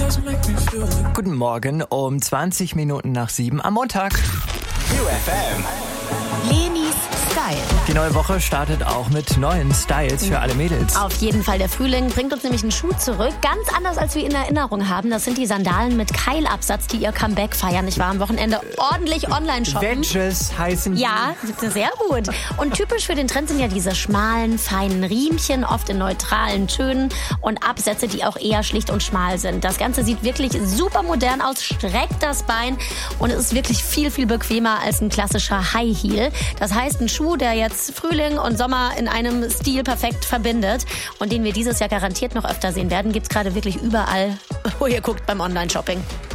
Guten Morgen um 20 Minuten nach 7 am Montag. UFM. Lenis Style. Die neue Woche startet auch mit neuen Styles für alle Mädels. Auf jeden Fall, der Frühling bringt uns nämlich einen Schuh zurück. Ganz anders, als wir in Erinnerung haben. Das sind die Sandalen mit Keilabsatz, die ihr Comeback feiern. Ich war am Wochenende ordentlich online shoppen. Wedges heißen die. Ja, sehr gut. Und typisch für den Trend sind ja diese schmalen, feinen Riemchen, oft in neutralen Tönen und Absätze, die auch eher schlicht und schmal sind. Das Ganze sieht wirklich super modern aus, streckt das Bein und es ist wirklich viel, viel bequemer als ein klassischer High Heel. Das heißt, ein Schuh, der jetzt Frühling und Sommer in einem Stil perfekt verbindet und den wir dieses Jahr garantiert noch öfter sehen werden, gibt's gerade wirklich überall, wo ihr guckt beim Online-Shopping.